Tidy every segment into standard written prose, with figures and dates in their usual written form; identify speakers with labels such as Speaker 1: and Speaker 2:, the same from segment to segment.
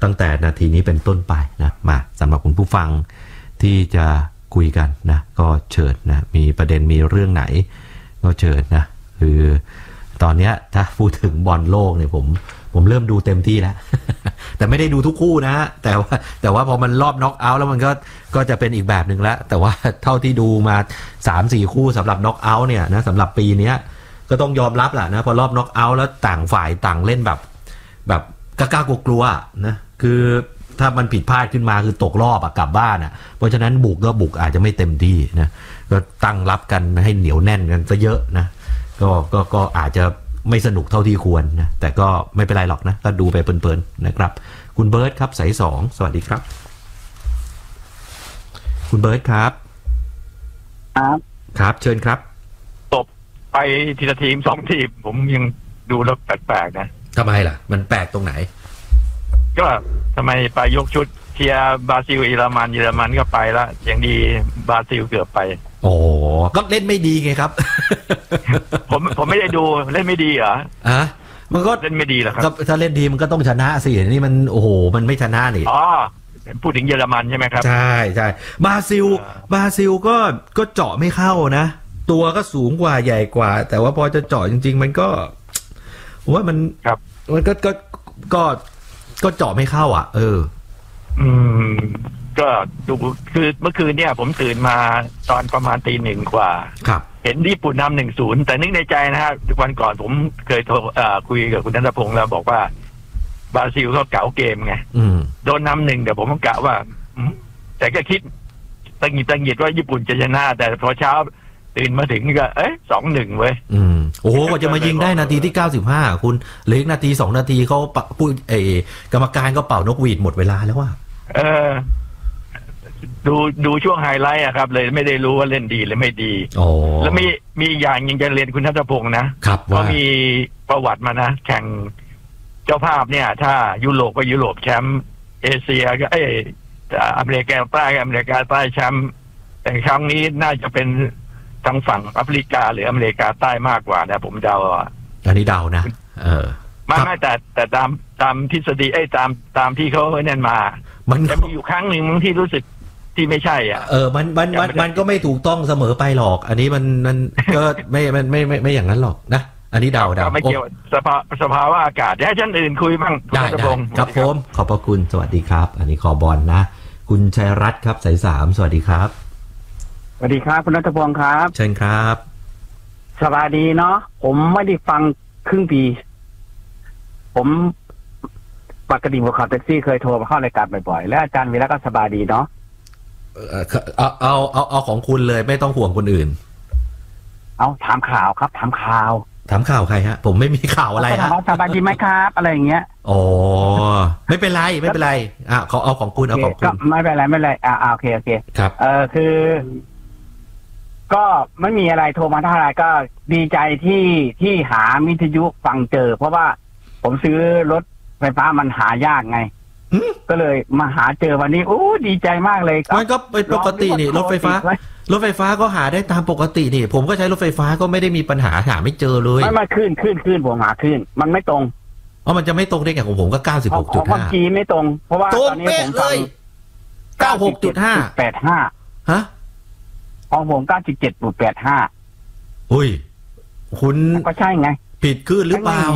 Speaker 1: ตั้งแต่นาทีนี้เป็นต้นไปนะมาสำหรับคุณผู้ฟังที่จะคุยกันนะก็เชิญนะมีประเด็นมีเรื่องไหนก็เชิญนะคือตอนนี้ถ้าพูดถึงบอลโลกเนี่ยผมเริ่มดูเต็มที่แล้ว แต่ไม่ได้ดูทุกคู่นะแต่ว่าพอมันรอบน็อกเอาท์แล้วมันก็จะเป็นอีกแบบหนึ่งแล้วแต่ว่าเท่าที่ดูมา 3-4 คู่สำหรับน็อกเอาท์เนี่ยนะสำหรับปีนี้ก็ต้องยอมรับแหละนะพอรอบน็อกเอาท์แล้วต่างฝ่ายต่างเล่นแบบกล้ากลัวๆนะคือถ้ามันผิดพลาดขึ้นมาคือตกรอบกลับบ้านเพราะฉะนั้นบุกอาจจะไม่เต็มที่นะก็ตั้งรับกันให้เหนียวแน่นกันซะเยอะนะก็อาจจะไม่สนุกเท่าที่ควรนะแต่ก็ไม่เป็นไรหรอกนะก็ดูไปเพลินๆนะครับคุณเบิร์ตครับสาย2สวัสดีครับคุณเบิร์ตครับครับเชิญครับ
Speaker 2: ตบไปทีละทีม2ทีมผมยังดูแล้วแปลกๆนะ
Speaker 1: ทำไมล่ะมันแปลกตรงไหน
Speaker 2: ก็ทำไมไปยกชุดเชียร์บราซิลเยอรมันก็ไปแล้วอย่างดีบราซิลเกือบไป
Speaker 1: โอ้ก็เล่นไม่ดีไงครับ
Speaker 2: ผมไม่ได้ดูเล่นไม่ดีเหรอ
Speaker 1: มันก็
Speaker 2: เล่นไม่ดีเหรอครับ
Speaker 1: ถ้าเล่นดีมันก็ต้องชนะสินี่มันโอ้โหมันไม่ชนะนี่
Speaker 2: อ๋อพูดถึงเยอรมันใช่ไหมครับ
Speaker 1: ใช่บราซิลก็เจาะไม่เข้านะตัวก็สูงกว่าใหญ่กว่าแต่ว่าพอจะเจาะจริงๆมันก็ว่ามันก็เจาะไม่เข้า
Speaker 2: ก็ดูคือเมื่อคืนเนี่ยผมตื่นมาตอนประมาณ 1:00 กว่า
Speaker 1: ครับ
Speaker 2: เห็นญี่ปุ่นนำ 1-0 แต่นึกในใจนะฮะวันก่อนผมเคยโทรคุยกับคุณณัฐพงษ์แล้วบอกว่าบราซิลเขาเก๋าเกมไงโดนนำ1เดี๋ยวผมก็กะว่าแต่ก็คิดตังหิดว่าญี่ปุ่นจะชนะแต่พอเช้าตื่นมาถึงก็2-1เว้ย
Speaker 1: โอ้โหกว่าจะมายิงได้นาทีที่95คุณเหลืออีกนาที2นาทีเขาพูดกรรมการก็เป่านกหวีดหมดเวลาแล้วว่า
Speaker 2: ดูช่วงไฮไลท์ครับเลยไม่ได้รู้ว่าเล่นดีหรือไม่ดีแล้วมีอย่างยังจะเรียนคุณณัฐพงษ์นะครับก็มีประวัติมานะแข่งเจ้าภาพเนี่ยถ้ายุโรปก็ยุโรปแชมป์เอเชียก็อเมริกาใต้แชมป์แต่ครั้งนี้น่าจะเป็นทางฝั่งแอฟริกาหรืออเมริกาใต้มากกว่านะผมเดา
Speaker 1: อันนี้เดานะ
Speaker 2: ไม่แต่ตามทฤษฎีตามที่เขาเน้นมามันจะมีอยู่ครั้งหนึ่งที่รู้สึกที่ไม่ใช่
Speaker 1: มันก็ไม่ถูกต้องเสมอไปหรอกอันนี้มันก็ไม่อย่างนั้นหรอกนะอันนี้เดา
Speaker 2: ไม่เกี่ยวสภาวะอากาศให้ท่านอื่นคุยบ้าง
Speaker 1: ได้ครับผมขอบพระคุณสวัสดีครับอันนี้ขอบอลนะคุณชัยรัตน์ครับสาย3สวัสดีครับ
Speaker 3: สวัสดีครับคุณณัฐพงษ์ครับ
Speaker 1: เชิญครับ
Speaker 3: สบายดีเนาะผมไม่ได้ฟังครึ่งปีผมปกติผมขับแท็กซี่เคยโทรมาเข้ารายการบ่อยๆและอาจารย์วีระก็สบายดีเนาะ
Speaker 1: เอาของคุณเลยไม่ต้องห่วงคนอื่น
Speaker 3: เอาถามข่าวครับถามข่าว
Speaker 1: ใครฮะผมไม่มีข่าวอะไรฮะ
Speaker 3: สบายดีไหมครับอะไรอย่างเงี้ย
Speaker 1: อ๋อไม่เป็นไรเขาเอาของคุณเอาของคุณ
Speaker 3: ไม่เป็นไรโอเค
Speaker 1: ครับ
Speaker 3: คือ ก็ไม่มีอะไรโทรมาเท่าไหร่ก็ดีใจที่หาวิทยุฟังเจอเพราะว่าผมซื้อรถไฟฟ้ามันหายากไงก็เลยมาหาเจอวันนี้โอ้ดีใจมากเลย
Speaker 1: มันก็เป็นปกตินี่รถไฟฟ้าก็หาได้ตามปกตินี่ผมก็ใช้รถไฟฟ้าก็ไม่ได้มีปัญหาหาไม่เจอเลย
Speaker 3: ไม่ขึ้นผมหาขึ้นมันไม่ตรง
Speaker 1: มันจะไม่ตรงได้ไงของผมก็ 96.5
Speaker 3: ความจีไม่ตรงเพราะว่า
Speaker 1: ตอนนี้ผมฟัง 96.5 ฮะ
Speaker 3: ของผม 97.85
Speaker 1: อุ้ยคุณ
Speaker 3: ก็ใช่ไง
Speaker 1: ผิดคลื่นหรือเปล่า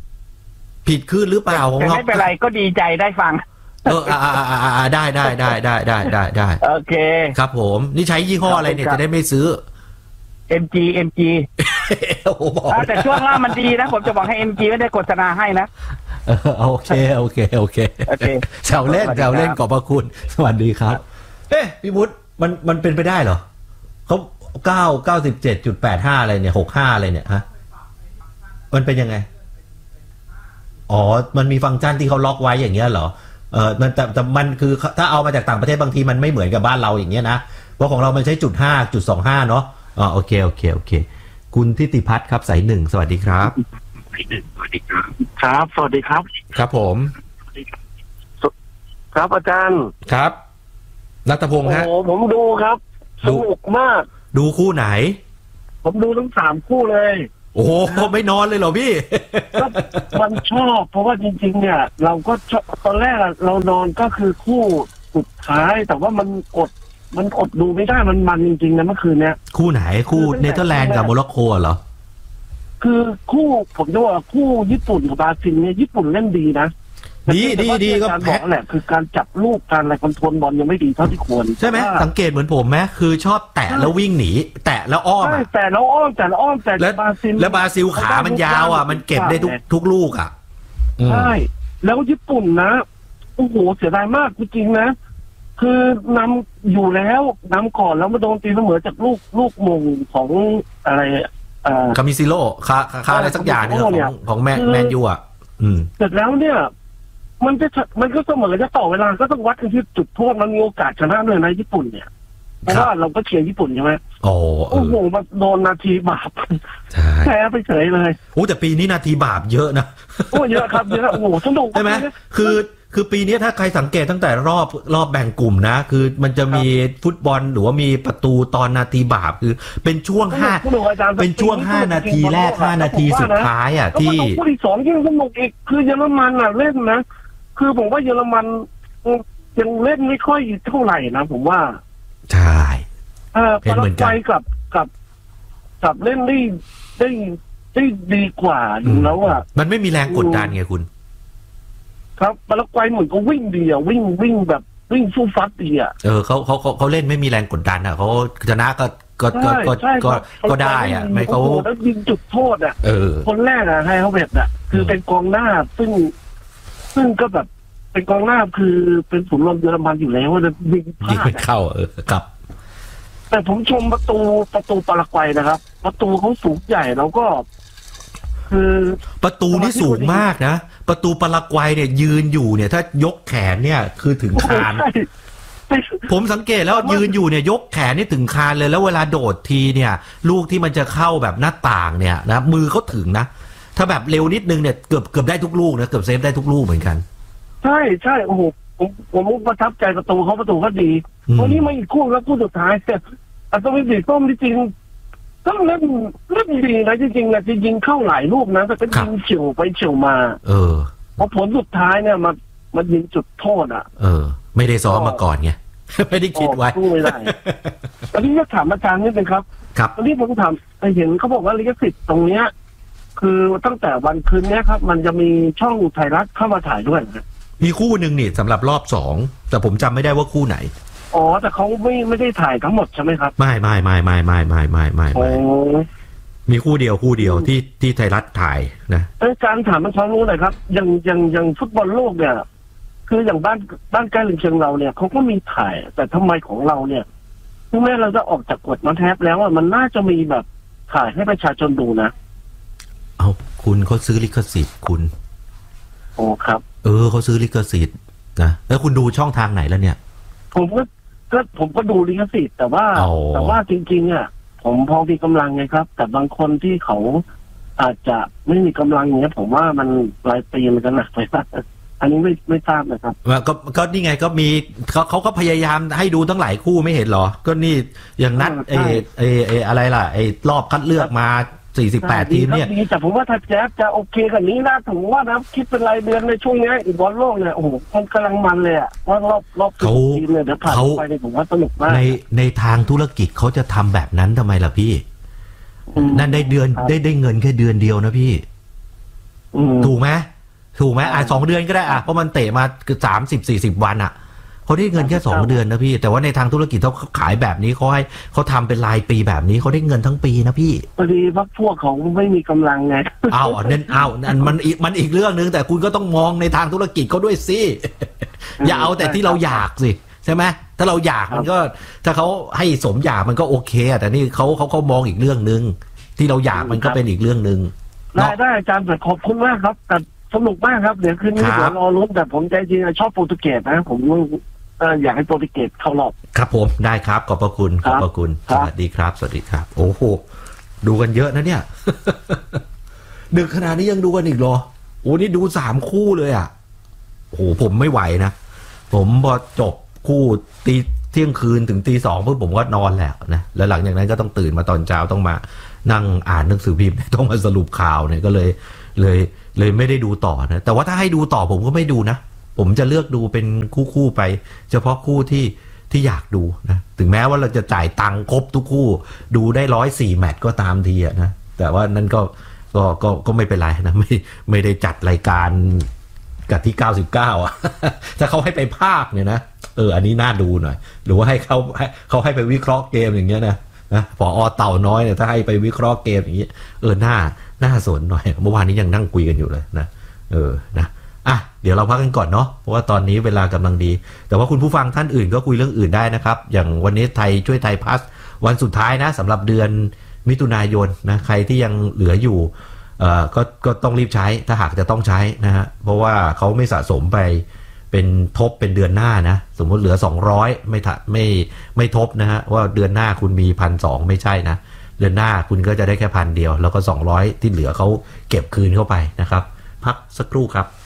Speaker 1: ของเรา
Speaker 3: ไม่เป็นไรก็ดีใจได้ฟัง
Speaker 1: ได้
Speaker 3: โอเค
Speaker 1: ครับผมนี่ใช้ยี่ห้ออะไรเนี่ยจะได้ไม่ซื้อ
Speaker 3: MG แต่ช่วงล่างมันดีนะผมจะบอกให้ MG ไม่ได้โฆษณาให้นะ
Speaker 1: โอเคแซวเล่นขอบพระคุณสวัสดีครับพี่วุฒิมันเป็นไปได้เหรอเขา97.85 อะไรเนี่ย65อะไรเนี่ยฮะมันเป็นยังไงมันมีฟังก์ชันที่เขาล็อกไว้อย่างเงี้ยเหรอมันแต่มันคือถ้าเอามาจากต่างประเทศบางทีมันไม่เหมือนกับบ้านเราอย่างเงี้ยนะเพราะของเรามันใช้.5.25เนาะโอเคคุณทิติพัฒน์ครับสาย1สวัสดีครับ
Speaker 4: ครับสวัสดีครับ
Speaker 1: ครับผม
Speaker 4: ครับอาจารย์
Speaker 1: ครับณัฐพงษ์ฮะ
Speaker 4: โอ้ผมดูครับสนุกมาก
Speaker 1: ดูคู่ไหน
Speaker 4: ผมดูทั้ง3คู่เลย
Speaker 1: โอ้ไม่นอนเลยเหรอพี่
Speaker 4: ก็มันชอบเพราะว่าจริงๆเนี่ยเราก็ชอบตอนแรกเรานอนก็คือคู่สุดท้ายแต่ว่ามันอดดูไม่ได้มันจริงๆนะเมื่อคืนเนี้ย
Speaker 1: คู่ไหนคู่เนเธอร์แลนด์กับโมร็อกโกเหรอ
Speaker 4: คือคู่ผมจะว่าคู่ญี่ปุ่นกับบราซิลเนี่ยญี่ปุ่นเล่นดีนะ
Speaker 1: ดีก็
Speaker 4: การบอกแหละคือการจับลูกการอะไรคอนโทรลบอลยังไม่ดีเท่าที่ควร
Speaker 1: ใช่ไหมสังเกตเหมือนผมไหมคือชอบแตะแล้ววิ่งหนีแตะแล้วอ้อม
Speaker 4: แต่แล้วอ้อมแต่บราซิล
Speaker 1: แล้วบราซิลขามันยาวอ่ะมันเก็บได้ทุกลูกอ่ะ
Speaker 4: ใช่แล้วญี่ปุ่นนะโอ้โหเสียดายมากจริงๆนะคือนำอยู่แล้วนำก่อนแล้วมาโดนตีเสมอจากลูกมงของอะไร
Speaker 1: คามิซิโร่คาอะไรสักอย่างเนี่ยของแมนยูอ่ะ
Speaker 4: เสร็จแล้วเนี่ยมันก็เสมอจะต่อเวลาก็ต้องวัดกันที่จุดโทษมันมีโอกาสชนะด้วยนะญี่ปุ่นเนี่ยเพราะว่าเราก็เชียร์ญี่ปุ่นใช่ไหมโอ้โหมาโดนนาทีบาปแพ้ไปเฉยเลย
Speaker 1: โอ้แต่ปีนี้นาทีบาปเยอะนะ
Speaker 4: โอ้เยอะครับเยอะโอ้โหสนุก
Speaker 1: ใช่ไหมคือปีนี้ถ้าใครสังเกตตั้งแต่รอบแบ่งกลุ่มนะคือมันจะมีฟุตบอลหรือว่ามีประตูตอนนาทีบาปคือเป็นช่วง5นาทีแรก5นาทีสุดท้ายอ่ะที่
Speaker 4: คู่ที่2ยิ่งสนุกอีกคือเยอรมันอ่ะเล่นนะคือผมว่าเยอรมันยังเล่นไม่ค่อยเท่าไหร่นะผมว่า
Speaker 1: ใช่
Speaker 4: ปารากวัยกับเล่นได้ดีกว่าอยู่แล้วอ่ะ
Speaker 1: มันไม่มีแรงกดดันไงคุณ
Speaker 4: ครับปารากวัยเหมือนก็วิ่งดีอ่ะวิ่งแบบวิ่งสู้ฟัดดีอ่ะ
Speaker 1: เขาเล่นไม่มีแรงกดดันอ่ะเขาชนะก็ได้อ่ะไม่เขา
Speaker 4: แล้วยิงจุดโทษอ่ะคนแรกอ่ะให้เขาเบ็ดอ่ะคือเป็นกองหน้าซึ่งก็แบบเป็นกองหน้าคือเป็นศูนย์รวมเยอรมันอยู่แล้วว่าจะยิงพลาด
Speaker 1: เข้าครับ
Speaker 4: แต่ผมชมประตูปารากวัยนะครับประตูเขาสูงใหญ่แล้วก็คือ
Speaker 1: ประตูนี่สูงมากนะประตูปารากวัยเนี่ยยืนอยู่เนี่ยถ้ายกแขนเนี่ยคือถึงคานผมสังเกตแล้วยืนอยู่เนี่ยยกแขนนี่ถึงคานเลยแล้วเวลาโดดทีเนี่ยลูกที่มันจะเข้าแบบหน้าต่างเนี่ยนะมือเขาถึงนะถ้าแบบเร็วนิดนึงเนี่ยเกือบได้ทุกลูกนะเกือบเซฟได้ทุกลูกเหมือนกัน
Speaker 4: ใช่โอ้โหผมประทับใจประตูก็ดีวันนี้มาอีกคู่แล้วคู่สุดท้ายเนี่ยอัศวินสีส้มจริงก็เล่นดีนะจริงๆนะจริงเข้าหลายลูกนะแต่ก็ยิงเฉียวไปเฉียวมาพอผลสุดท้ายเนี่ยมันยิงจุดโทษอ่ะ
Speaker 1: ไม่ได้ซ้อมมาก่อนไงไม่ได้คิดไว้
Speaker 4: ไม่ได้ตอนนี้จะถามอาจารย์นิดนึงครับตอนนี้ผมถามเห็นเขาบอกว่าลิขสิทธิ์ตรงเนี้ยคือตั้งแต่วันคืนนี้ครับมันจะมีช่องไทยรัฐเข้ามาถ่ายด้วย
Speaker 1: มีคู่หนึ่งนี่สำหรับรอบ2แต่ผมจำไม่ได้ว่าคู่ไหน
Speaker 4: แต่เขาไม่ได้ถ่ายทั้งหมดใช่ไหมครับ
Speaker 1: ไม่มีคู่เดียวที่ไทยรัฐถ่ายนะ
Speaker 4: อาจารย์ถามมันความรู้หน่อยครับอย่างฟุตบอลโลกเนี่ยคืออย่างบ้านใกล้เชียงเราเนี่ยเขาก็มีถ่ายแต่ทำไมของเราเนี่ยถึงแม้เราจะออกจากกฎมาแทบแล้วมันน่าจะมีแบบถ่ายให้ประชาชนดูนะ
Speaker 1: เอาคุณเขาซื้อลิขสิทธิ์คุณ
Speaker 4: ครับ
Speaker 1: เขาซื้อลิขสิทธิ์นะแล้วคุณดูช่องทางไหนแล้วเนี่ย
Speaker 4: ผมก็ดูลิขสิทธิ์แต่ว่าจริงๆอ่ะผมพอมีกำลังไงครับแต่บางคนที่เขาอาจจะไม่มีกำลังเนี้ยผมว่ามันรายปีมันจะหนักไปสักอันนี้ไม่ทราบนะครับ
Speaker 1: ก็นี่ไงก็มีเขาก็พยายามให้ดูตั้งหลายคู่ไม่เห็นหรอก็นี่อย่างนัดอะไรล่ะรอบคัดเลือกมา48ทีมเนี่ย
Speaker 4: แต่ผมว่าถ้าแจ๊บจะโอเคกับนี้นะผมว่านะคิดเป็นรายเดือนในช่วงนี้อีกบอลโลกเนี่ยโอ้โหมันกำลังมันเลยอ่ะว่ารอบทีมเนี่ยเดี๋ยวผ่านไปเนี่ยผมว่าสนุกมาก
Speaker 1: ในทางธุรกิจเขาจะทำแบบนั้นทำไมล่ะพี่นั่นได้เงินแค่เดือนเดียวนะพี่ถูกไหม2 เดือนก็ได้เพราะมันเตะมา30-40 วันเขาได้เงินแค่2 เดือนนะพี่แต่ว่าในทางธุรกิจเขาขายแบบนี้เขาทำเป็นรายปีแบบนี้เขาได้เงินทั้งปีนะพี่
Speaker 4: พอดีพวกเขาไม่มีกำลังไง
Speaker 1: นั่นมันอีกเรื่องนึงแต่คุณก็ต้องมองในทางธุรกิจเขาด้วยสิอย่าเอาแต่ที่เราอยากสิใช่ไหมถ้าเราอยากมันก็ถ้าเขาให้สมอยากมันก็โอเคแต่นี่เขามองอีกเรื่องนึงที่เราอยากมันก็เป็นอีกเรื่องนึง
Speaker 4: ได้อาจารย์ขอบคุณมากครับแต่สนุกมากครับเดี๋ยวคืนนี้เดี๋ยวรอลุ้นแต่ผมใจจริงชอบโปรตุเกสนะผมอยากให้โปรตุเกสเข้ารอบ
Speaker 1: ครับผมได้ครับขอบพระคุณสวัสดีครับโอ้โหดูกันเยอะนะเนี่ยดึกขนาดนี้ยังดูกันอีกเหรอโอ้นี่ดู3 คู่เลยโอ้ผมไม่ไหวนะผมพอจบคู่เที่ยงคืนถึงตี 2ปุ๊บผมก็นอนแล้วนะแล้วหลังจากนั้นก็ต้องตื่นมาตอนเช้าต้องมานั่งอ่านหนังสือพิมพ์ต้องมาสรุปข่าวเนี่ยก็เลยไม่ได้ดูต่อนะแต่ว่าถ้าให้ดูต่อผมก็ไม่ดูนะผมจะเลือกดูเป็นคู่ไปเฉพาะคู่ที่อยากดูนะถึงแม้ว่าเราจะจ่ายตังค์ครบทุกคู่ดูได้104แมตช์ก็ตามทีนะแต่ว่านั่นก็ไม่เป็นไรนะไม่ได้จัดรายการกับที่99อ่ะถ้าเขาให้ไปภาคเนี่ยนะอันนี้น่าดูหน่อยหรือว่าให้เขาให้ไปวิเคราะห์เกมอย่างเงี้ยนะผอ.เต่าน้อยเนี่ยถ้าให้ไปวิเคราะห์เกมอย่างเงี้ยน่าสนหน่อยเมื่อวานนี้ยังนั่งคุยกันอยู่เลยนะนะเดี๋ยวเราพักกันก่อนเนาะเพราะว่าตอนนี้เวลากำลังดีแต่ว่าคุณผู้ฟังท่านอื่นก็คุยเรื่องอื่นได้นะครับอย่างวันนี้ไทยช่วยไทยพลัสวันสุดท้ายนะสำหรับเดือนมิถุนายนนะใครที่ยังเหลืออยู่ก็ต้องรีบใช้ถ้าหากจะต้องใช้นะฮะเพราะว่าเขาไม่สะสมไปเป็นทบเป็นเดือนหน้านะสมมติเหลือ200ไม่ทบนะฮะว่าเดือนหน้าคุณมี 1,200 ไม่ใช่นะเดือนหน้าคุณก็จะได้แค่1,000เดียวแล้วก็200ที่เหลือเขาเก็บคืนเข้าไปนะครับพักสักครู่ครับ